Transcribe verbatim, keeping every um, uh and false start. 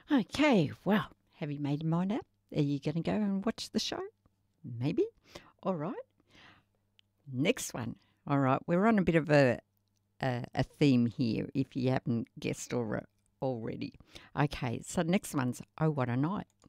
Okay, well, have you made your mind up? Are you going to go and watch the show? Maybe. All right. Next one. All right, we're on a bit of a a, a theme here, if you haven't guessed or, already. Okay, so next one's Oh What a Night.